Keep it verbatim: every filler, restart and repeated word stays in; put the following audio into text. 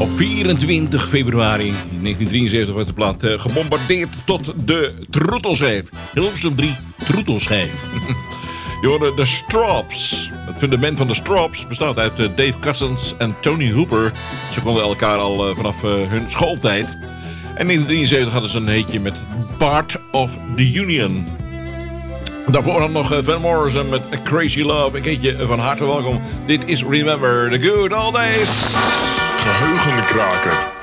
Op vierentwintig februari negentien drieënzeventig werd de plaat uh, gebombardeerd tot de troetelschijf. Hilversum drie troetelschijf. Je hoorde de Strops. Het fundament van de Strops bestaat uit uh, Dave Cousins en Tony Hooper. Ze konden elkaar al uh, vanaf uh, hun schooltijd. En in negentien drieënzeventig hadden ze een heetje met Part of the Union. Daarvoor dan nog uh, Van Morrison met A Crazy Love. Ik heet je van harte welkom. Dit is Remember the Good Old Days. Geheugenkraker.